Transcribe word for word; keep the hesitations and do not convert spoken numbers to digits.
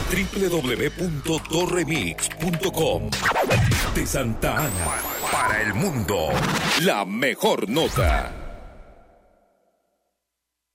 doble u doble u doble u punto torremix punto com. De Santa Ana para el mundo, la mejor nota.